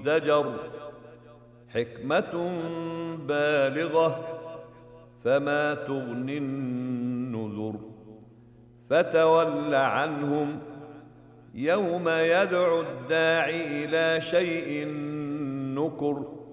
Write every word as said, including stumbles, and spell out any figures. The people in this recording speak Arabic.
مزدجر حكمة بالغة فما تغني النذر فتول عنهم يوم يدعو الداع إلى شيء نكر